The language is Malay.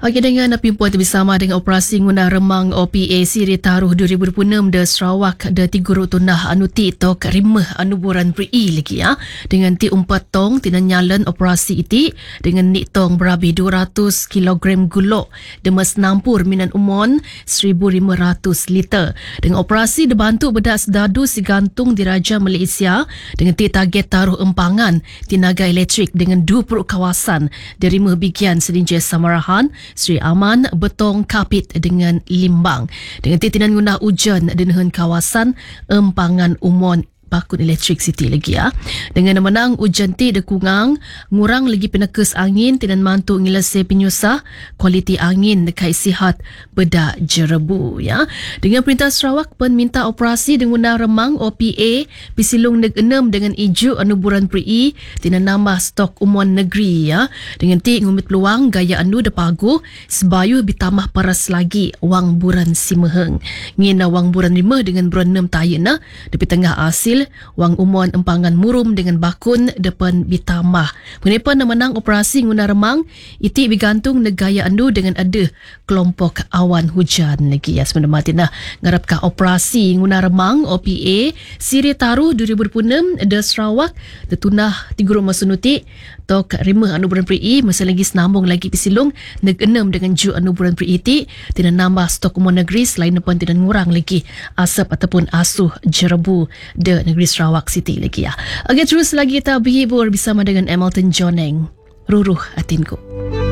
Okey, dengan pimpuan bersama dengan operasi guna remang OPA Siri Taruh 2026 de Sarawak de Tiga Tunah anuti tok rimah anuburan beri lagi ya. Dengan ti 4 tong tina nyalan operasi iti dengan ni tong berabi 200 kg gulok demas nampur minan umon 1,500 liter. Dengan operasi dibantu bedak sedadu si gantung diraja Malaysia dengan ti target taruh empangan tinaga elektrik dengan 20 kawasan derima bigian sedinja Samarahan, Sri Aman, Betong, Kapit dengan Limbang. Dengan titinan guna hujan dengan kawasan empangan umon bakun elektrik city lagi ya. Dengan menang hujan ti dekungang, ngurang lagi penekus angin tinan mantu ngilase penyusah kualiti angin dekai sihat bedak jerebu ya. Dengan Perintah Sarawak pun minta operasi dengan remang OPA pisilung neg 6 dengan iju anuburan PRI tinan nambah stok umon negeri ya. Dengan ti ngumit peluang gaya anu depagu sebayu bitamah paras lagi wang buran simeheng. Ngina wang buran 5 dengan buran 6 tayena depi tengah hasil wang umon empangan murum dengan bakun depan bitamah. Mengenai menang operasi guna remang iti bergantung negaya andu dengan ada kelompok awan hujan lagi ya. Sebenarnya tina ngarapkah operasi guna remang OPA Siri Taruh 2026 de Sarawak tetunah 3 rumah sunuti tok rimah anuburan PRI masa lagi senambung lagi pisilung neg 6 dengan ju anuburan PRI iti tina nambah stok umon negeri selain pun tina ngurang lagi asap ataupun asuh jerebu de negeri Sarawak City lagi ya. Okey, terus lagi kita berhibur bersama dengan Hamilton Joneng. Ruruh Atinku.